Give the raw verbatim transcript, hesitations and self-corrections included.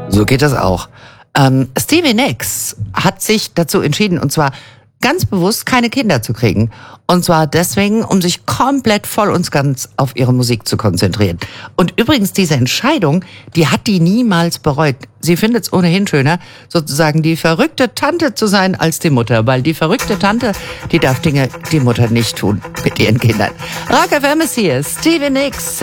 So geht das auch. Ähm, Stevie Nicks hat sich dazu entschieden, und zwar ganz bewusst keine Kinder zu kriegen. Und zwar deswegen, um sich komplett voll und ganz auf ihre Musik zu konzentrieren. Und übrigens, diese Entscheidung, die hat die niemals bereut. Sie findet es ohnehin schöner, sozusagen die verrückte Tante zu sein als die Mutter. Weil die verrückte Tante, die darf Dinge, die Mutter nicht tun mit ihren Kindern. Rock F M ist hier, Stevie Nicks.